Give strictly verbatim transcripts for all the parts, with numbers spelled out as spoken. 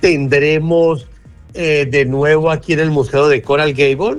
tendremos eh, de nuevo aquí en el Museo de Coral Gable,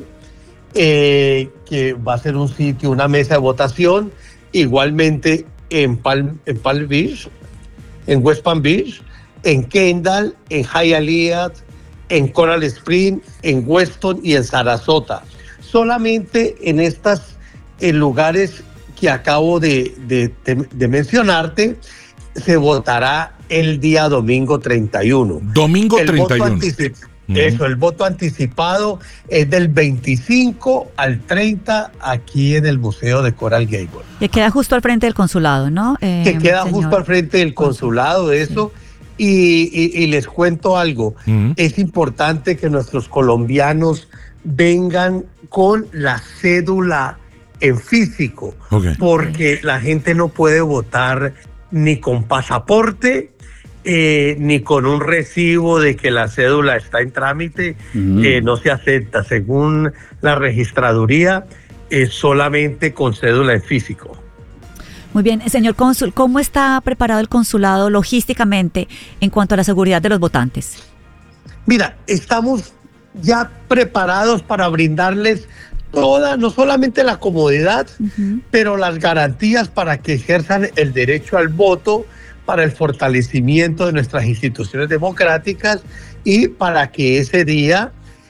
eh, que va a ser un sitio, una mesa de votación, igualmente en Palm, en Palm Beach, en West Palm Beach, en Kendall, en Hialeah, en Coral Springs, en Weston y en Sarasota. Solamente en estos eh, lugares que acabo de, de, de, de mencionarte, se votará el día domingo treinta y uno. Domingo el treinta y uno. Voto anticip- uh-huh. Eso, el voto anticipado es del veinticinco al treinta aquí en el Museo de Coral Gable. Que queda justo al frente del consulado, ¿no? Eh, que queda señor. justo al frente del consulado, eso. Sí. Y, y, y les cuento algo, uh-huh. Es importante que nuestros colombianos vengan con la cédula en físico, okay. Porque la gente no puede votar ni con pasaporte, eh, ni con un recibo de que la cédula está en trámite, uh-huh. eh, no se acepta. Según la registraduría, es solamente con cédula en físico. Muy bien, señor cónsul, ¿cómo está preparado el consulado logísticamente en cuanto a la seguridad de los votantes? Mira, estamos ya preparados para brindarles toda, no solamente la comodidad, uh-huh. pero las garantías para que ejerzan el derecho al voto, para el fortalecimiento de nuestras instituciones democráticas y para que ese día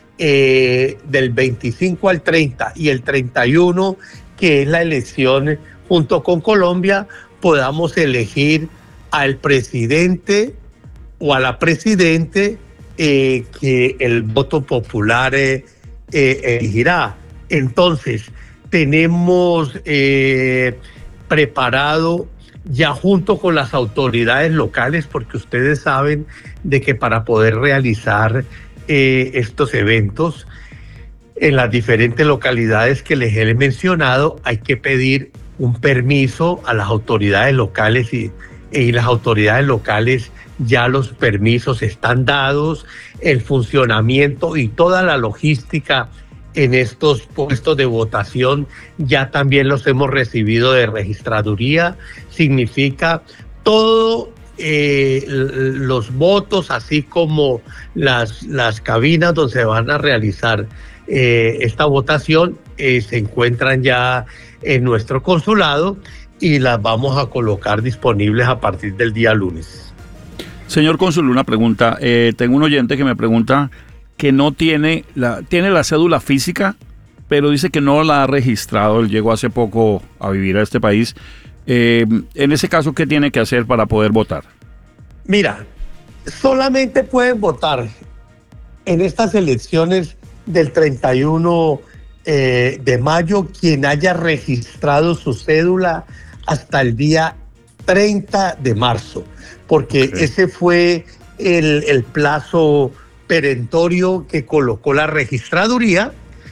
eh, del veinticinco al treinta y el treinta y uno, que es la elección junto con Colombia, podamos elegir al presidente o a la presidente eh, que el voto popular eh, eh, elegirá. Entonces, tenemos eh, preparado ya junto con las autoridades locales, porque ustedes saben de que para poder realizar eh, estos eventos en las diferentes localidades que les he mencionado, hay que pedir un permiso a las autoridades locales y, y las autoridades locales ya los permisos están dados, el funcionamiento y toda la logística en estos puestos de votación ya también los hemos recibido de registraduría. Significa todo eh, los votos, así como las, las cabinas donde se van a realizar eh, esta votación, eh, se encuentran ya en nuestro consulado y las vamos a colocar disponibles a partir del día lunes. Señor cónsul, una pregunta. Eh, tengo un oyente que me pregunta que no tiene la, tiene la cédula física, pero dice que no la ha registrado. Él llegó hace poco a vivir a este país. Eh, en ese caso, ¿qué tiene que hacer para poder votar? Mira, solamente pueden votar en estas elecciones del treinta y uno eh, de mayo quien haya registrado su cédula hasta el día treinta de marzo, porque okay. ese fue el, el plazo perentorio que colocó la registraduría,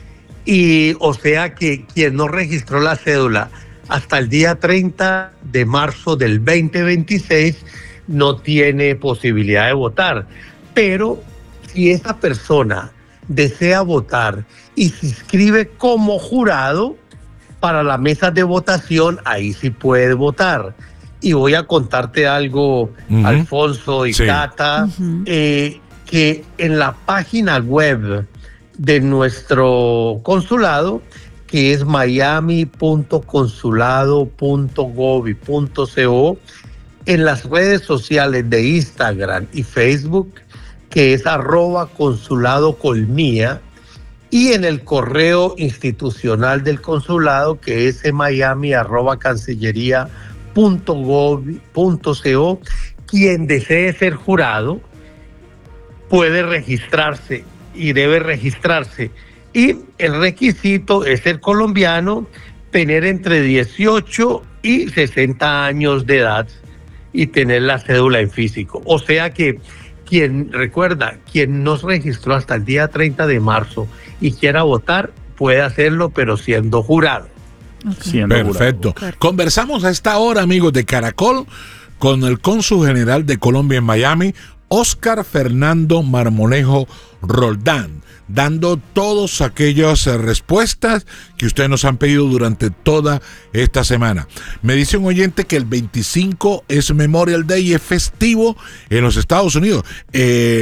y o sea que quien no registró la cédula hasta el día treinta de marzo del veinte veintiséis no tiene posibilidad de votar. Pero si esa persona desea votar y se inscribe como jurado para la mesa de votación, ahí sí puede votar. Y voy a contarte algo, uh-huh. Alfonso y sí. Cata, uh-huh. eh, que en la página web de nuestro consulado, que es miami punto consulado punto govi punto co, en las redes sociales de Instagram y Facebook, que es arroba consulado colmía, y en el correo institucional del consulado, que es miami arroba cancillería punto govi punto co, quien desee ser jurado puede registrarse y debe registrarse. Y el requisito es ser colombiano, tener entre dieciocho y sesenta años de edad y tener la cédula en físico. O sea que quien, recuerda, quien no se registró hasta el día treinta de marzo y quiera votar, puede hacerlo, pero siendo jurado. Okay. Siendo Perfecto. Jurado. Conversamos a esta hora, amigos de Caracol, con el cónsul general de Colombia en Miami, Óscar Fernando Marmolejo Roldán, dando todas aquellas respuestas que ustedes nos han pedido durante toda esta semana. Me dice un oyente que el veinticinco es Memorial Day y es festivo en los Estados Unidos. Eh,